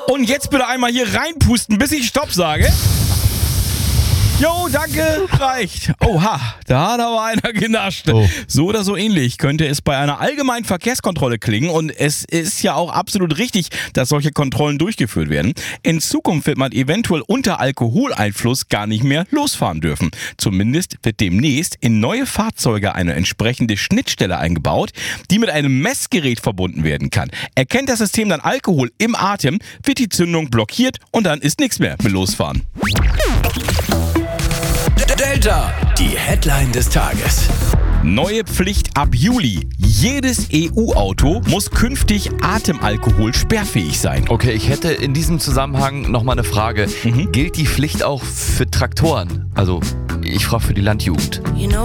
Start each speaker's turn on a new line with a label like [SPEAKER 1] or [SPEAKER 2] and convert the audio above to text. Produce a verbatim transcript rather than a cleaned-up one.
[SPEAKER 1] Und jetzt bitte einmal hier reinpusten, bis ich Stopp sage. Jo, danke, reicht. Oha, da hat aber einer genascht.
[SPEAKER 2] Oh.
[SPEAKER 1] So oder so ähnlich könnte es bei einer allgemeinen Verkehrskontrolle klingen und es ist ja auch absolut richtig, dass solche Kontrollen durchgeführt werden. In Zukunft wird man eventuell unter Alkoholeinfluss gar nicht mehr losfahren dürfen. Zumindest wird demnächst in neue Fahrzeuge eine entsprechende Schnittstelle eingebaut, die mit einem Messgerät verbunden werden kann. Erkennt das System dann Alkohol im Atem, wird die Zündung blockiert und dann ist nichts mehr mit losfahren.
[SPEAKER 3] Delta, die Headline des Tages.
[SPEAKER 1] Neue Pflicht ab Juli. Jedes E U-Auto muss künftig Atemalkohol sperrfähig sein.
[SPEAKER 2] Okay, ich hätte in diesem Zusammenhang nochmal eine Frage.
[SPEAKER 1] Mhm.
[SPEAKER 2] Gilt die Pflicht auch für Traktoren? Also, ich frage für die Landjugend.
[SPEAKER 4] You know